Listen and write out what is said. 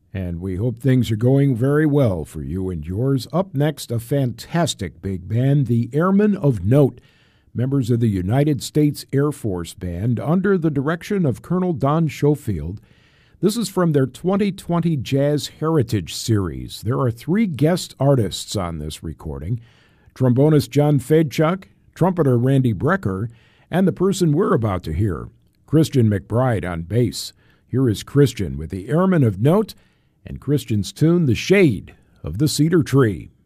And we hope things are going very well for you and yours. Up next, a fantastic big band, the Airmen of Note, members of the United States Air Force Band under the direction of Colonel Don Schofield. This is from their 2020 Jazz Heritage Series. There are 3 guest artists on this recording: trombonist John Fedchuk, trumpeter Randy Brecker, and the person we're about to hear, Christian McBride on bass. Here is Christian with the Airmen of Note and Christian's tune, The Shade of the Cedar Tree.